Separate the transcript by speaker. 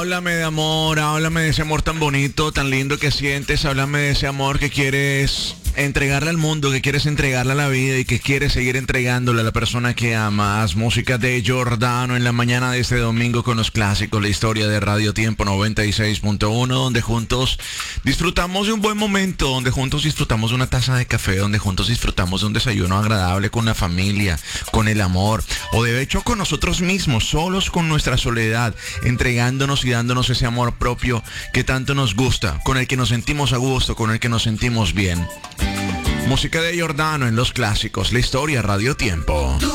Speaker 1: Háblame de amor, háblame de ese amor tan bonito, tan lindo que sientes, háblame de ese amor que quieres entregarle al mundo, que quieres entregarle a la vida y que quieres seguir entregándole a la persona que amas. Música de Giordano en la mañana de este domingo con los clásicos, la historia de Radio Tiempo 96.1, donde juntos disfrutamos de un buen momento, donde juntos disfrutamos de una taza de café, donde juntos disfrutamos de un desayuno agradable con la familia, con el amor, o de hecho con nosotros mismos, solos con nuestra soledad, entregándonos y dándonos ese amor propio que tanto nos gusta, con el que nos sentimos a gusto, con el que nos sentimos bien. Música de Giordano en los clásicos, la historia Radio Tiempo.